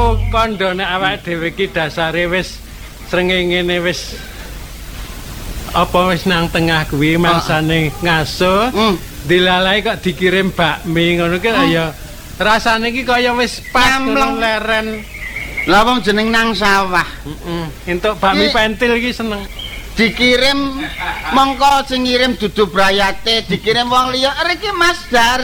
kandhane awake dhewe iki dasare wis srengenge wis apa wis nang tengah kuwi mangsane ngaso dilalai kok dikirim bakmi ngono ki ya rasane iki kaya wis pas nang leren. Lah wong jeneng nang sawah. Entuk bakmi pentil iki seneng. Dikirim mongko sing ngirim dudu brayate dikirim wong liya. Riki Mas Dar